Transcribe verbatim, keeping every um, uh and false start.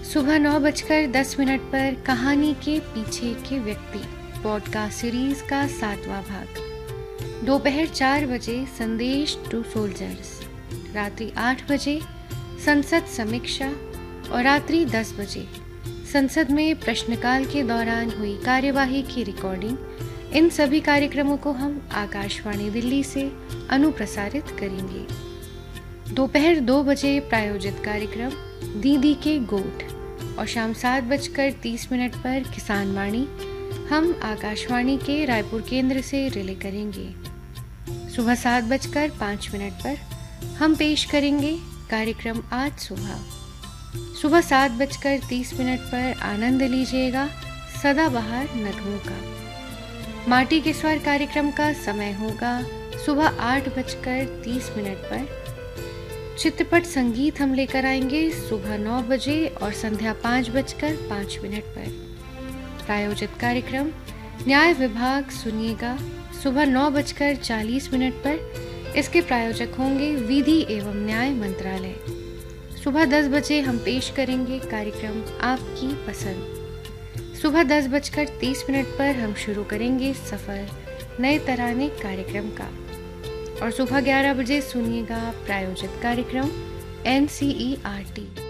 सुबह नौ बजकर दस मिनट पर कहानी के पीछे के व्यक्ति पॉडकास्ट सीरीज का सातवां भाग। दोपहर चार बजे संदेश टू सोल्जर्स, रात्रि आठ बजे संसद समीक्षा और रात्रि दस बजे संसद में प्रश्नकाल के दौरान हुई कार्यवाही की रिकॉर्डिंग। इन सभी कार्यक्रमों को हम आकाशवाणी दिल्ली से अनुप्रसारित करेंगे। दोपहर दो बजे प्रायोजित कार्यक्रम दीदी के गोठ और शाम सात बजकर तीस मिनट पर किसान वाणी हम आकाशवाणी के रायपुर केंद्र से रिले करेंगे। सुबह सात बजकर पाँच मिनट पर हम पेश करेंगे कार्यक्रम आज सुबह। सुबह सात बजकर तीस मिनट पर आनंद लीजिएगा सदाबहार नगमों का। माटी के स्वर कार्यक्रम का समय होगा सुबह आठ बजकर तीस मिनट पर। चित्रपट संगीत हम लेकर आएंगे सुबह नौ बजे और संध्या पाँच बजकर पाँच मिनट पर। प्रायोजित कार्यक्रम न्याय विभाग सुनिएगा सुबह नौ बजकर चालीस मिनट पर। इसके प्रायोजक होंगे विधि एवं न्याय मंत्रालय। सुबह दस बजे हम पेश करेंगे कार्यक्रम आपकी पसंद। सुबह दस बजकर तीस मिनट पर हम शुरू करेंगे सफर नए तराने कार्यक्रम का और सुबह ग्यारह बजे सुनिएगा प्रायोजित कार्यक्रम N C E R T.